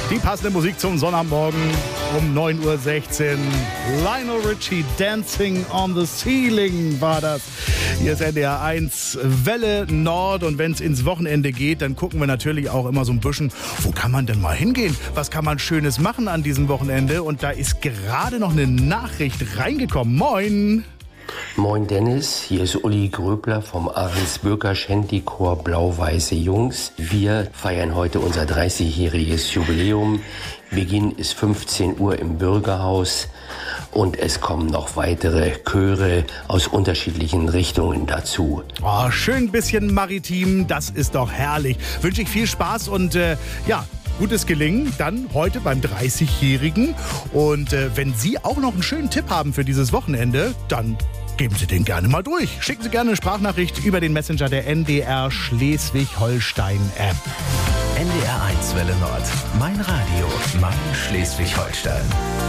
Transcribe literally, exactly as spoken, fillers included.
Die passende Musik zum Sonnabendmorgen um neun Uhr sechzehn. Lionel Richie, Dancing on the Ceiling war das. Hier ist N D R eins Welle Nord und wenn es ins Wochenende geht, dann gucken wir natürlich auch immer so ein bisschen, wo kann man denn mal hingehen? Was kann man Schönes machen an diesem Wochenende? Und da ist gerade noch eine Nachricht reingekommen. Moin! Moin Dennis, hier ist Uli Gröbler vom Ahrensbürger Shanty-Chor Blau-Weiße Jungs. Wir feiern heute unser dreißigjähriges Jubiläum. Beginn ist fünfzehn Uhr im Bürgerhaus und es kommen noch weitere Chöre aus unterschiedlichen Richtungen dazu. Oh, schön bisschen maritim, das ist doch herrlich. Wünsche ich viel Spaß und äh, ja, gutes Gelingen dann heute beim dreißigjährigen. Und äh, wenn Sie auch noch einen schönen Tipp haben für dieses Wochenende, dann geben Sie den gerne mal durch. Schicken Sie gerne eine Sprachnachricht über den Messenger der N D R Schleswig-Holstein-App. N D R eins Welle Nord. Mein Radio, mein Schleswig-Holstein.